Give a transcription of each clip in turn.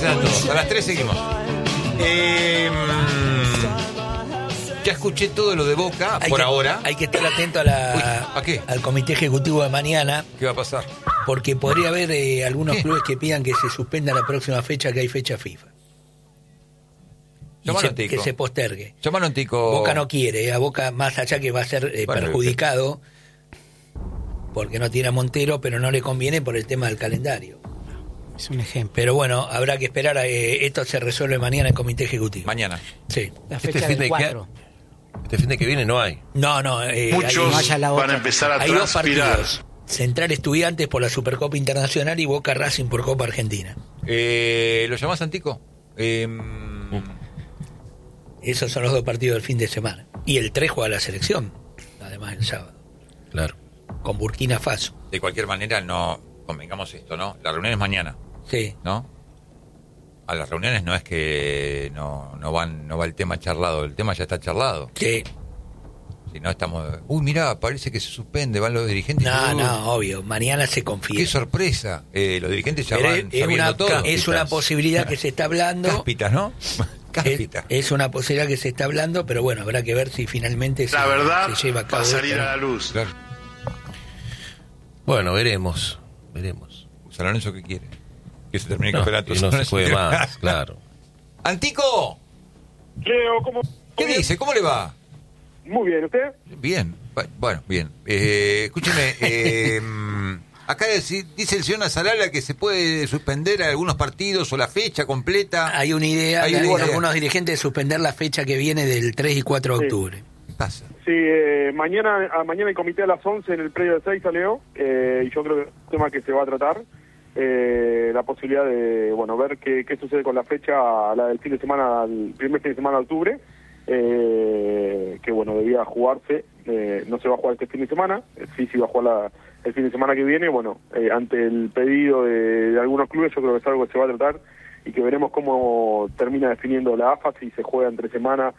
serán todos. A las 3 seguimos. Ya escuché todo lo de Boca ahora. Hay que estar atento ¿a qué? al comité ejecutivo de mañana. ¿Qué va a pasar? Porque podría haber algunos clubes que pidan que se suspenda la próxima fecha, que hay fecha FIFA. Que se postergue. Llámalo en Tico. Boca no quiere, a Boca más allá que va a ser perjudicado porque no tiene a Montero, pero no le conviene por el tema del calendario. Es un ejemplo. Pero bueno, habrá que esperar a que esto se resuelve mañana en el comité ejecutivo. Mañana. Sí. La fecha del 4. Este fin de que viene no hay. No. Muchos van a empezar a hay dos transpirar. partidos. Central Estudiantes por la Supercopa Internacional y Boca Racing por Copa Argentina. ¿Lo llamás Antico? Esos son los dos partidos del fin de semana. Y el 3 juega la selección, además el sábado. Claro. Con Burkina Faso. De cualquier manera, no convengamos esto, ¿no? La reunión es mañana. Sí. ¿No? A las reuniones no es que no va el tema charlado, el tema ya está charlado. Sí. Si no estamos... mirá, parece que se suspende, van los dirigentes. No, obvio, mañana se confía. ¡Qué sorpresa! Los dirigentes ya pero van sabiendo todo. Es una posibilidad que se está hablando. Cáspitas, ¿no? Cáspitas. Es una posibilidad que se está hablando, pero bueno, habrá que ver si finalmente la verdad se lleva a cabo. Va a salir a la luz. Claro. Bueno, veremos. San Lorenzo, ¿qué quiere? Que se termine el campeonato. No se puede más, claro. ¡Antico! Leo, ¿cómo? ¿Qué dice? ¿Cómo le va? Muy bien, ¿usted? Bien, bueno, bien. Escúcheme, acá dice el señor Nazarala que se puede suspender algunos partidos o la fecha completa. Hay una idea de algunos dirigentes de suspender la fecha que viene del 3 y 4 de octubre. ¿Qué pasa? Sí, mañana el comité a las 11 en el predio de Seiza, Leo, y yo creo que es un tema que se va a tratar. La posibilidad de, ver qué sucede con la fecha, la del fin de semana, el primer fin de semana de octubre, que debía jugarse, no se va a jugar este fin de semana, sí va a jugar el fin de semana que viene, ante el pedido de algunos clubes, yo creo que es algo que se va a tratar y que veremos cómo termina definiendo la AFA, si se juega entre semana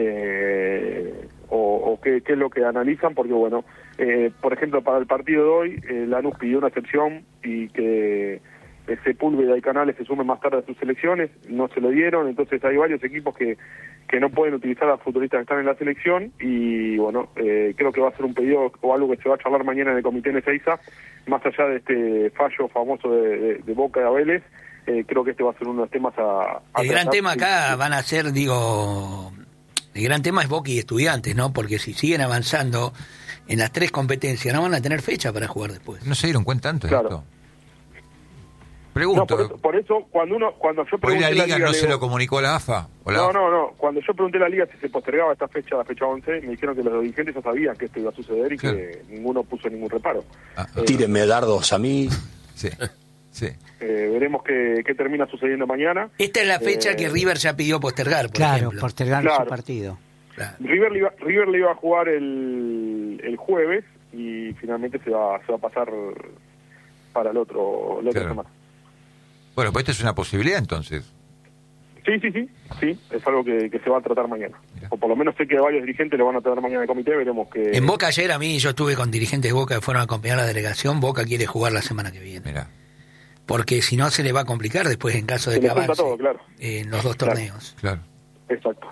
o qué es lo que analizan, porque por ejemplo, para el partido de hoy, Lanús pidió una excepción y que Sepúlveda y Canales se sumen más tarde a sus selecciones, no se lo dieron, entonces hay varios equipos que no pueden utilizar a futbolistas que están en la selección y creo que va a ser un pedido o algo que se va a charlar mañana en el comité en Ezeiza, más allá de este fallo famoso de Boca y de Vélez, creo que este va a ser uno de los temas a el gran tema acá van a ser, el gran tema es Boca y Estudiantes, ¿no? Porque si siguen avanzando en las tres competencias, no van a tener fecha para jugar después. ¿No se dieron cuenta tanto de esto? Pregunto. No, por eso cuando yo pregunté ¿Hoy la Liga no se lo comunicó a la AFA? No. Cuando yo pregunté a la Liga si se postergaba esta fecha, la fecha 11, me dijeron que los dirigentes ya sabían que esto iba a suceder y que ninguno puso ningún reparo. Tírenme dardos a mí. Sí. Veremos qué termina sucediendo mañana. Esta es la fecha que River ya pidió postergar, por ejemplo. Postergar su partido. Claro. River le iba a jugar el jueves y finalmente se va a pasar para la otra semana. Bueno, pues esta es una posibilidad entonces. Sí, es algo que se va a tratar mañana. Mirá. O por lo menos sé que varios dirigentes lo van a tratar mañana en el comité, veremos que... En Boca ayer yo estuve con dirigentes de Boca que fueron a acompañar a la delegación. Boca quiere jugar la semana que viene. Mirá. Porque si no se le va a complicar después en caso de que avance todo, claro. En los dos torneos. Claro. Exacto.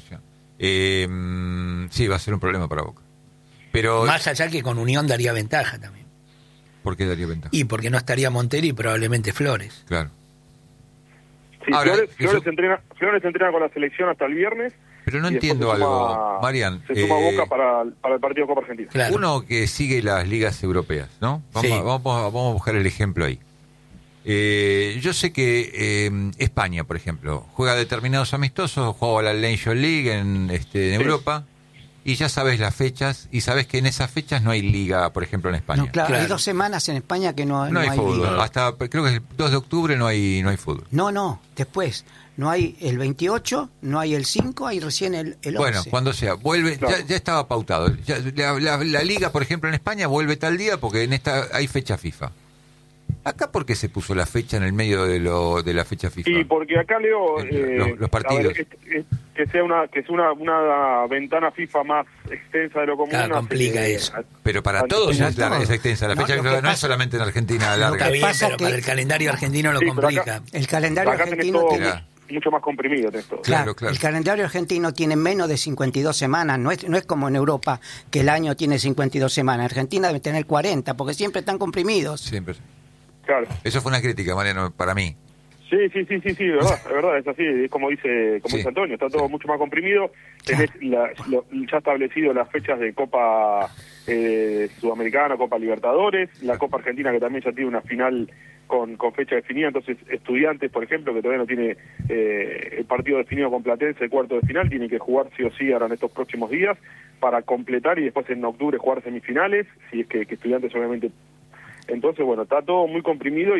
Sí, va a ser un problema para Boca. Pero más allá que con Unión daría ventaja también. ¿Por qué daría ventaja? Y porque no estaría Montero y probablemente Flores. Claro. Sí, ahora, Flores entrena con la selección hasta el viernes. Pero no entiendo algo, Marian. Se suma Boca para el partido de Copa Argentina. Claro. Uno que sigue las ligas europeas, ¿no? Vamos a buscar el ejemplo ahí. Yo sé que España, por ejemplo, juega determinados amistosos, juega la Nation League en Europa, y ya sabes las fechas, y sabes que en esas fechas no hay liga, por ejemplo, en España. No, claro. Hay 2 semanas en España que no hay fútbol. liga. Hasta creo que el 2 de octubre no hay fútbol. No, después. No hay el 28, no hay el 5, hay recién el 11. Bueno, cuando sea, vuelve, claro. ya estaba pautado. La liga, por ejemplo, en España vuelve tal día porque en esta hay fecha FIFA. ¿Acá por qué se puso la fecha en el medio de la fecha FIFA? Sí, porque acá, Leo, los partidos. Que sea una ventana FIFA más extensa de lo común. Claro, complica eso. Pero para todos es extensa. La fecha FIFA no es solamente en Argentina larga. Está bien, pero para el calendario argentino lo complica. El calendario argentino tiene mucho más comprimido. Claro. El calendario argentino tiene menos de 52 semanas. No es como en Europa, que el año tiene 52 semanas. Argentina debe tener 40, porque siempre están comprimidos. Siempre. Claro. Eso fue una crítica, Mariano, para mí. Sí, verdad, es así, es como dice Antonio, está todo mucho más comprimido. Tenés ya establecido las fechas de Copa Sudamericana, Copa Libertadores, la Copa Argentina, que también ya tiene una final con fecha definida. Entonces, Estudiantes, por ejemplo, que todavía no tiene el partido definido con Platense, el cuarto de final, tiene que jugar sí o sí ahora en estos próximos días para completar y después en octubre jugar semifinales, si es que Estudiantes obviamente. Entonces, bueno, está todo muy comprimido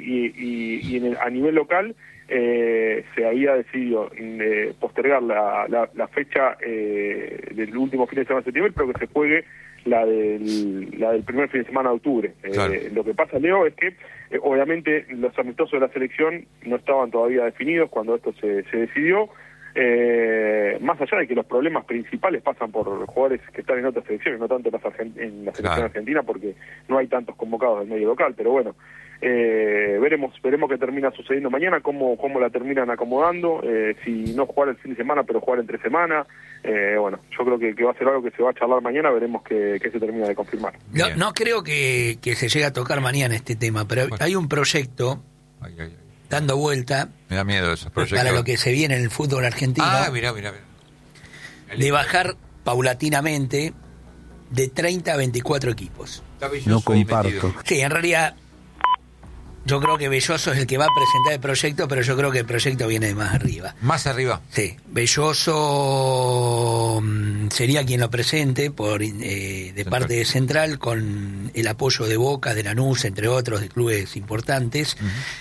y a nivel local se había decidido postergar la fecha del último fin de semana de septiembre, pero que se juegue la del primer fin de semana de octubre. Claro. Lo que pasa, Leo, es que obviamente los amistosos de la selección no estaban todavía definidos cuando esto se decidió. Más allá de que los problemas principales pasan por jugadores que están en otras selecciones, no tanto en la selección argentina, porque no hay tantos convocados del medio local, pero bueno, veremos qué termina sucediendo mañana, cómo la terminan acomodando, si no jugar el fin de semana, pero jugar entre semana. Bueno, yo creo que va a ser algo que se va a charlar mañana, veremos qué se termina de confirmar. No creo que se llegue a tocar mañana este tema, pero hay un proyecto dando vuelta. Me da miedo esos proyectos. Para lo que se viene en el fútbol argentino. Mirá. De bajar paulatinamente de 30 a 24 equipos. No comparto. Sí, en realidad yo creo que Belloso es el que va a presentar el proyecto, pero yo creo que el proyecto viene de más arriba. ¿Más arriba? Sí, Belloso sería quien lo presente de parte de Central, con el apoyo de Boca, de Lanús, entre otros, de clubes importantes.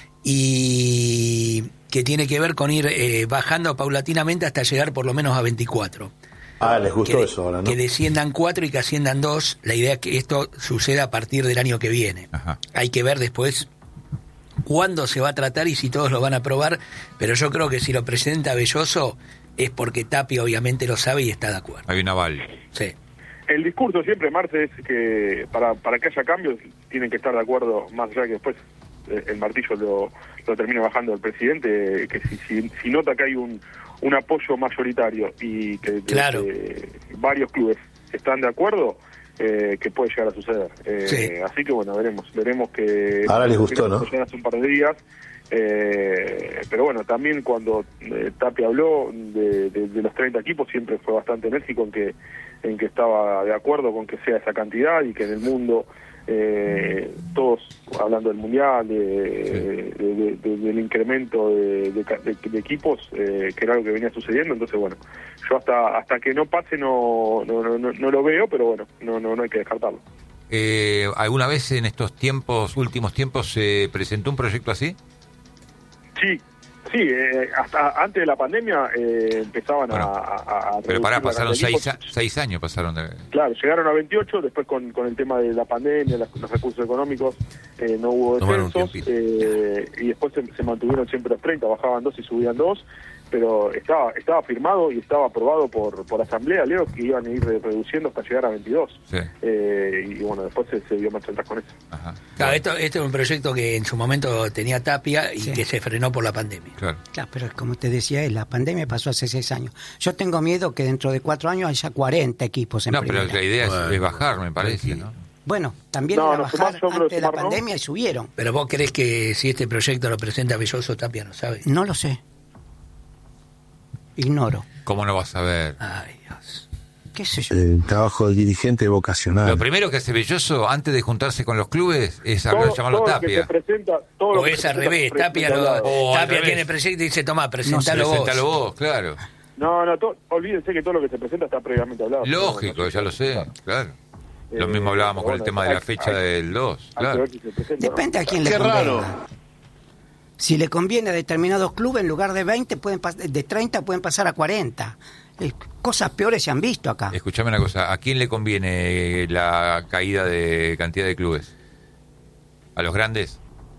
Y que tiene que ver con ir bajando paulatinamente hasta llegar por lo menos a 24. Les gustó eso ahora, ¿no? Que desciendan 4 y que asciendan 2. La idea es que esto suceda a partir del año que viene. Ajá. Hay que ver después cuándo se va a tratar y si todos lo van a aprobar, pero yo creo que si lo presenta Belloso es porque Tapia obviamente lo sabe y está de acuerdo. Hay un aval. Sí. El discurso siempre, Marce, es que para que haya cambios tienen que estar de acuerdo, más allá de que después el martillo lo termina bajando el presidente, que si nota que hay un apoyo mayoritario y que varios clubes están de acuerdo, que puede llegar a suceder. Así que bueno, veremos que ahora les gustó, ¿no? Hace un par de días, pero bueno, también cuando Tapia habló de los 30 equipos, siempre fue bastante enérgico en que estaba de acuerdo con que sea esa cantidad y que en el mundo todos hablando del mundial, del incremento de equipos, que era algo que venía sucediendo. Entonces bueno, yo hasta que no pase no lo veo, pero bueno, no hay que descartarlo. ¿Alguna vez en estos últimos tiempos se presentó un proyecto así? Sí, hasta antes de la pandemia empezaban a pero pasaron 6 años pasaron de... Claro, llegaron a 28, después con el tema de la pandemia, los recursos económicos, no hubo descensos, y después se mantuvieron siempre los 30, bajaban 2 y subían 2, pero estaba firmado y estaba aprobado por asamblea, Leo, que iban a ir reduciendo hasta llegar a 22. Sí. Y bueno, después se dio marcha atrás con eso. Ajá. Claro, esto es un proyecto que en su momento tenía Tapia y que se frenó por la pandemia. Claro, pero como te decía, la pandemia pasó hace 6 años. Yo tengo miedo que dentro de 4 años haya 40 equipos en primera. Pero la idea es bajar, me parece, ¿no? Bueno, también iba a bajar antes de la pandemia y subieron. Pero vos creés que si este proyecto lo presenta Belloso, Tapia no sabe. No lo sé. Ignoro. ¿Cómo no vas a ver? Ay, Dios. ¿Qué sé yo? El trabajo del dirigente vocacional. Lo primero que hace Belloso antes de juntarse con los clubes es llamarlo Tapia. O es al revés, Tapia tiene proyecto y dice, tomá, presentalo vos, claro. No, olvídense que todo lo que se presenta está previamente hablado. Lógico, ya lo sé, claro. Lo mismo hablábamos con el tema de la fecha del 2, claro. Depende a quién le convenga. Raro. Si le conviene a determinados clubes, en lugar de 20, de 30 pueden pasar a 40. Cosas peores se han visto acá. Escuchame una cosa, ¿a quién le conviene la caída de cantidad de clubes? ¿A los grandes?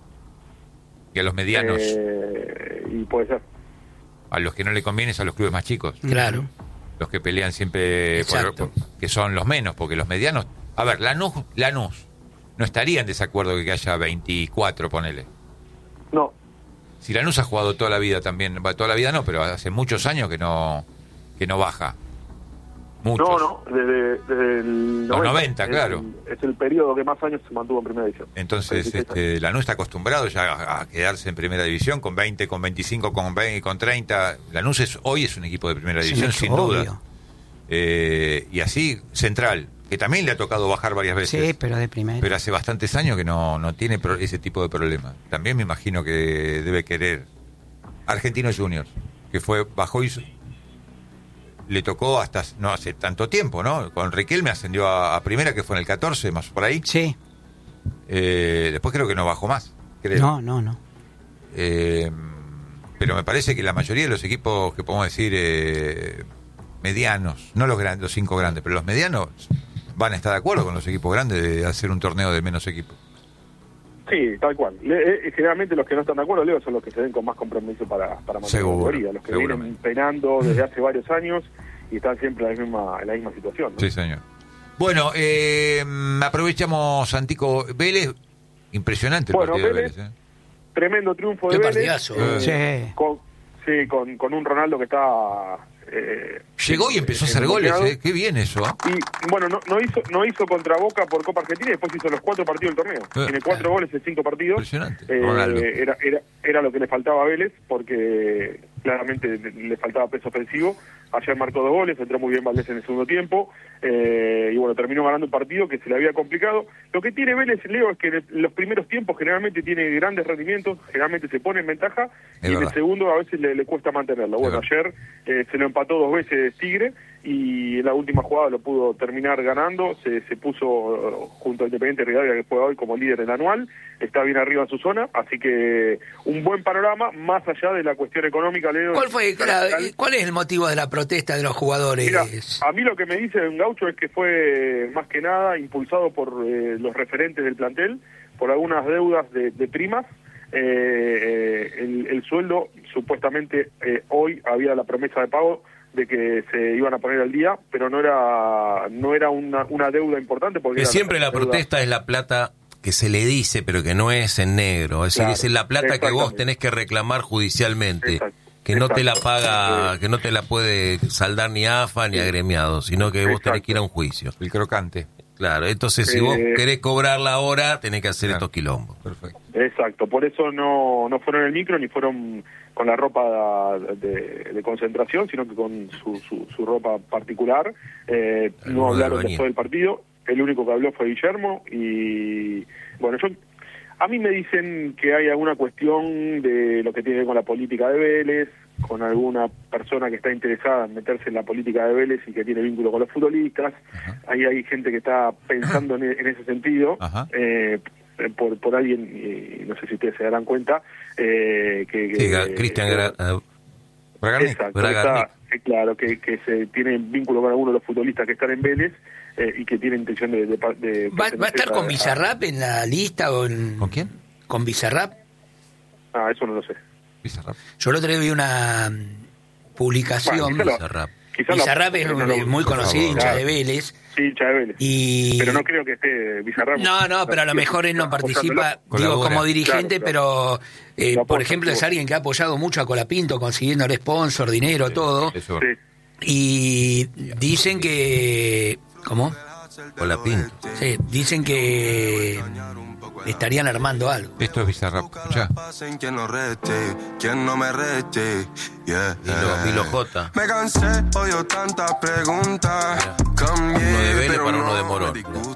Y a los medianos. Y puede ser. A los que no le conviene es a los clubes más chicos. Claro. Los que pelean siempre, que son los menos, porque los medianos... A ver, Lanús no estaría en desacuerdo que haya 24, ponele. No. Si Lanús ha jugado toda la vida también, toda la vida no, pero hace muchos años que no baja. Muchos. No, desde el los 90, claro. Es el periodo que más años se mantuvo en primera división. Entonces, Lanús está acostumbrado ya a quedarse en primera división con 20, con 25, con 20, con 30. Lanús hoy es un equipo de primera división, sin duda. Y así, Central, que también le ha tocado bajar varias veces. Sí, pero de primera. Pero hace bastantes años que no tiene ese tipo de problemas. También me imagino que debe querer. Argentinos Juniors, que bajó y le tocó hasta no hace tanto tiempo, ¿no? Con Riquelme ascendió a primera, que fue en el 14, más por ahí. Sí. Después creo que no bajó más, creo. No. Pero me parece que la mayoría de los equipos que podemos decir medianos, no los grandes, los 5 grandes, pero los medianos van a estar de acuerdo con los equipos grandes de hacer un torneo de menos equipos. Sí, tal cual. Generalmente los que no están de acuerdo, Leo, son los que se ven con más compromiso para mantener la categoría, los que vienen penando desde hace varios años y están siempre en la misma situación, ¿no? Sí, señor. Bueno, aprovechamos, Antico, Vélez, impresionante el partido de Vélez. Tremendo triunfo de Vélez. Con un Ronaldo que está... llegó y empezó a hacer goles, qué bien eso. Y bueno, no hizo contra Boca por Copa Argentina y después hizo los 4 partidos del torneo. Tiene 4 goles en 5 partidos. Impresionante. Era lo que le faltaba a Vélez, porque claramente le faltaba peso ofensivo. Ayer marcó 2 goles, entró muy bien Valdés en el segundo tiempo, y bueno, terminó ganando un partido que se le había complicado. Lo que tiene Vélez, Leo, es que en los primeros tiempos generalmente tiene grandes rendimientos, generalmente se pone en ventaja, y en el segundo a veces le cuesta mantenerlo. Bueno, ayer se lo empató 2 veces Tigre, y en la última jugada lo pudo terminar ganando, se puso junto a Independiente Rivadavia, que juega hoy como líder en el anual, está bien arriba en su zona, así que un buen panorama, más allá de la cuestión económica, Leo. ¿Cuál es el motivo de la protesta de los jugadores? Mira, a mí lo que me dice un gaucho es que fue más que nada impulsado por los referentes del plantel, por algunas deudas de primas. El sueldo, supuestamente hoy había la promesa de pago de que se iban a poner al día, pero no era una deuda importante, porque siempre la protesta es la plata que se le dice, pero que no es en negro, es decir, es la plata que vos tenés que reclamar judicialmente. Que no te la paga, que no te la puede saldar ni AFA ni agremiado, sino que vos tenés que ir a un juicio. El crocante. Claro, entonces si vos querés cobrarla ahora, tenés que hacer estos quilombos. Perfecto. Exacto, por eso no fueron en el micro ni fueron con la ropa de concentración, sino que con su ropa particular. No hablaron después del partido, el único que habló fue Guillermo, y bueno, a mí me dicen que hay alguna cuestión de lo que tiene que ver con la política de Vélez, con alguna persona que está interesada en meterse en la política de Vélez y que tiene vínculo con los futbolistas. Ahí hay gente que está pensando en ese sentido, por alguien, no sé si ustedes se darán cuenta, Cristian Bragarnik. Claro, que se tiene vínculo con algunos de los futbolistas que están en Vélez, y que tiene intención de ¿Va a estar con Bizarrap en la lista? ¿Con quién? ¿Con Bizarrap? Eso no lo sé. Bizarrap. Yo el otro día vi una publicación. Bizarrap es muy conocido, hincha de Vélez. Sí, hincha de Vélez. Pero no creo que esté Bizarrap. No, pero a lo mejor él no participa, digo, como dirigente, pero por ejemplo es alguien que ha apoyado mucho a Colapinto, consiguiendo el sponsor, dinero, todo. Eso. Y dicen que... ¿Cómo? Colapinto. Sí, dicen que estarían armando algo. Esto es Bizarrap, escuchá. Vilo J. Me cansé, odio tantas preguntas. Uno de Vélez para uno de Morón.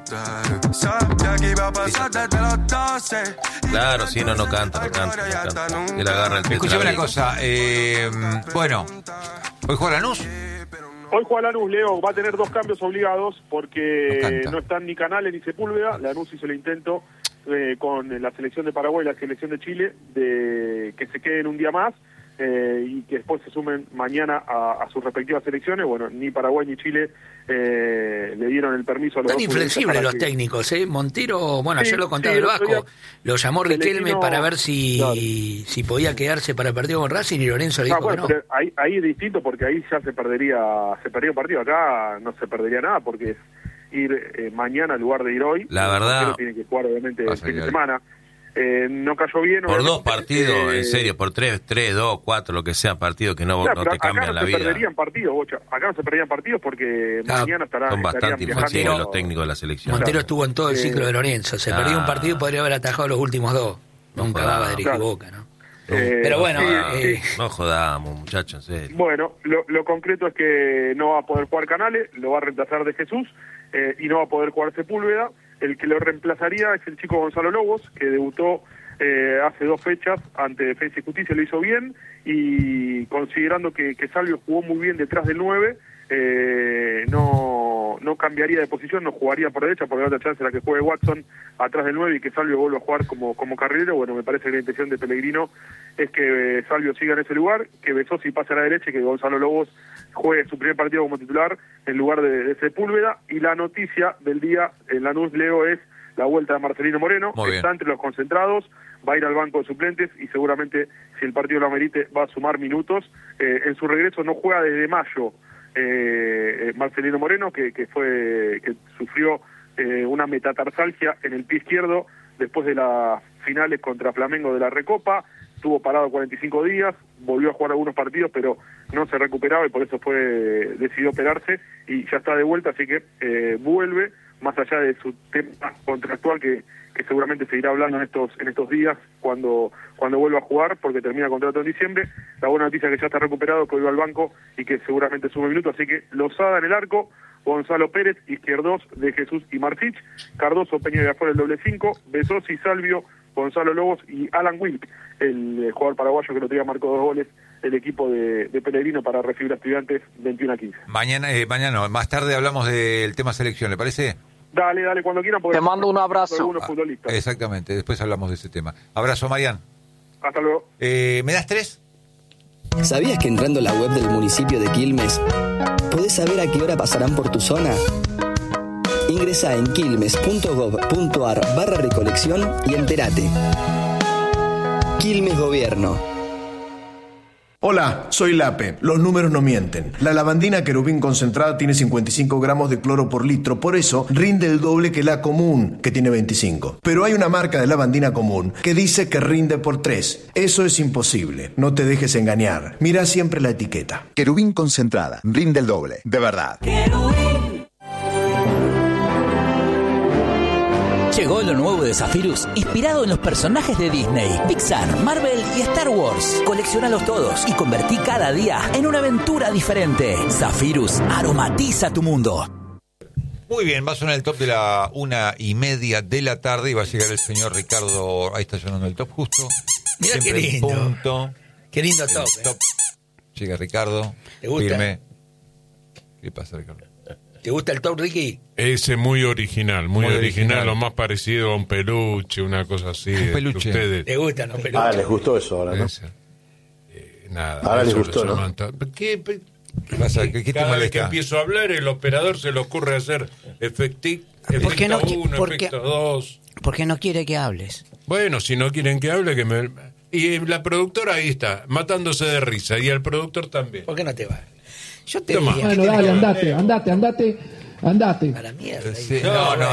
Claro, si no canta. Él agarra el Escúchame una cosa. Bueno, ¿hoy juega Lanús? Hoy juega Lanús, Leo, va a tener 2 cambios obligados porque no están ni Canales ni Sepúlveda. Lanús hizo el intento con la selección de Paraguay y la selección de Chile de que se queden un día más. y que después se sumen mañana a sus respectivas selecciones. Bueno, ni Paraguay ni Chile le dieron el permiso a los Tan inflexibles los técnicos, ¿eh? Montero, bueno, ayer lo contaba el Vasco, lo llamó Riquelme para ver si podía quedarse para el partido con Racing, y Lorenzo le dijo que no. Pero ahí es distinto, porque ahí ya se perdería un partido. Acá no se perdería nada, porque es ir mañana en lugar de ir hoy. La verdad, tiene que jugar obviamente el fin de semana. No cayó bien. Por 2 partidos, en serio, por 3, 2, 4, lo que sea, partidos que no te cambian la vida. Acá no se perderían partidos, Bocha. Acá no se perderían partidos porque mañana son bastante inflexibles los técnicos de la selección. Montero estuvo en todo el ciclo de Lorenzo. Se perdió un partido y podría haber atajado los últimos 2. Nunca daba de equivoca, ¿no? Pero bueno, no jodamos, muchachos, en serio. Bueno, lo concreto es que no va a poder jugar Canales, lo va a reemplazar De Jesús, y no va a poder jugar Sepúlveda. El que lo reemplazaría es el chico Gonzalo Lobos, que debutó hace 2 fechas ante Defensa y Justicia, lo hizo bien, y considerando que Salvio jugó muy bien detrás del 9, no cambiaría de posición, no jugaría por derecha, porque la otra chance era que juegue Watson atrás del 9 y que Salvio vuelva a jugar como carrilero. Bueno, me parece que la intención de Pellegrino es que Salvio siga en ese lugar, que Besosi pase a la derecha y que Gonzalo Lobos juegue su primer partido como titular en lugar de Sepúlveda. Y la noticia del día en Lanús, Leo, es la vuelta de Marcelino Moreno. Está entre los concentrados, va a ir al banco de suplentes y seguramente, si el partido lo amerite, va a sumar minutos. En su regreso no juega desde mayo Marcelino Moreno, que sufrió una metatarsalgia en el pie izquierdo después de las finales contra Flamengo de la Recopa. Estuvo parado 45 días, volvió a jugar algunos partidos, pero no se recuperaba y por eso decidió operarse y ya está de vuelta, así que vuelve, más allá de su tema contractual que seguramente seguirá hablando en estos días cuando vuelva a jugar, porque termina el contrato en diciembre. La buena noticia es que ya está recuperado, que vuelve al banco y que seguramente sume minutos, así que Lozada en el arco, Gonzalo Pérez, Izquierdos, De Jesús y Martich, Cardoso, Peña de afuera el doble 5, Besosi, Salvio, Gonzalo Lobos y Alan Wilk, el jugador paraguayo que el otro día marcó 2 goles, el equipo de Pellegrino para recibir a Estudiantes 21-15. Mañana, más tarde hablamos del tema selección, ¿le parece? Dale, cuando quieran. Te mando un abrazo. Exactamente, después hablamos de ese tema. Abrazo, Marian. Hasta luego. ¿Me das 3? ¿Sabías que entrando a la web del municipio de Quilmes podés saber a qué hora pasarán por tu zona? Ingresá en quilmes.gov.ar/recolección y entérate. Quilmes Gobierno. Hola, soy Lape. Los números no mienten. La lavandina Querubín concentrada tiene 55 gramos de cloro por litro, por eso rinde el doble que la común, que tiene 25. Pero hay una marca de lavandina común que dice que rinde por 3. Eso es imposible. No te dejes engañar. Mira siempre la etiqueta. Querubín concentrada. Rinde el doble. De verdad. Querubín. Llegó lo nuevo de Zephyrus, inspirado en los personajes de Disney, Pixar, Marvel y Star Wars. Colecciónalos todos y convertí cada día en una aventura diferente. Zephyrus aromatiza tu mundo. Muy bien, va a sonar el top de la 1:30 de la tarde y va a llegar el señor Ricardo. Ahí está sonando el top justo. Mira qué lindo. Punto. Qué lindo top. Llega Ricardo. ¿Te gusta? Firme. ¿Qué pasa, Ricardo? ¿Te gusta el top, Ricky? Ese muy original, muy original, lo más parecido a un peluche, una cosa así. Un peluche. Ustedes. ¿Te gustan los peluches? Les gustó eso ahora, ¿no? Nada. Ahora les gustó, ¿no? ¿Qué pasa? ¿Qué te cada molesta? vez que empiezo a hablar, el operador se le ocurre hacer efecto 1, efecto 2. Porque no quiere que hables. Bueno, si no quieren que hable, que me... Y la productora ahí está, matándose de risa, y el productor también. ¿Por qué no te vas? Yo te Bueno, dale, andate. A la mierda. Sí, no.